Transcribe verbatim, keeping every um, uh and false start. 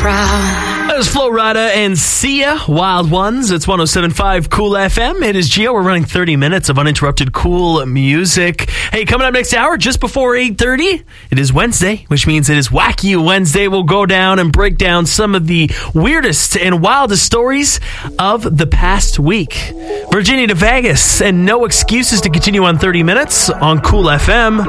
proud. That was Flo Rida and Sia, Wild Ones. It's one oh seven point five Cool F M. It is Gio. We're running thirty minutes of uninterrupted cool music. Hey, coming up next hour, just before eight thirty, it is Wednesday, which means it is Wacky Wednesday. We'll go down and break down some of the weirdest and wildest stories of the past week. Virginia to Vegas and no excuses to continue on thirty minutes on Cool F M.